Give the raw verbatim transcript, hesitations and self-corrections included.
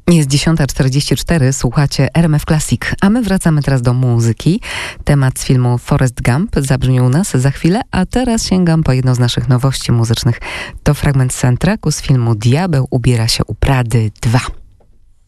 Jest dziesiąta czterdzieści cztery, słuchacie R M F Classic, a my wracamy teraz do muzyki. Temat z filmu Forrest Gump zabrzmi u nas za chwilę, a teraz sięgam po jedną z naszych nowości muzycznych. To fragment soundtracku z filmu Diabeł ubiera się u Prady dwa.